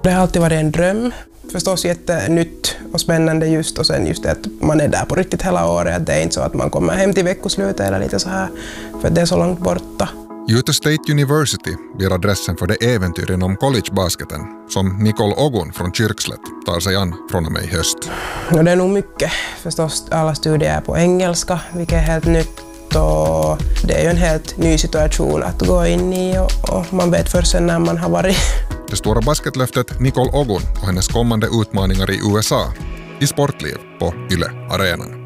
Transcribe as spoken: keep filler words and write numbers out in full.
Det har alltid varit en dröm. Förstås jättenytt och spännande just och sen just det att man är där på riktigt hela året. Att det är inte så att man kommer hem till veckoslutet eller lite så här för att det är så långt borta. Utah State University blir adressen för det äventyr inom collegebasketen som Nicole Ogun från Kyrkslätt tar sig an från och med i höst. Och det är nog mycket. Förstås alla studier är på engelska, vilket är helt nytt. Och det är ju en helt ny situation att gå in i och, och man vet först sen när man har varit. Det stora basketlöftet Nicole Ogun och hennes kommande utmaningar i U S A i Sportliv på Yle Arenan.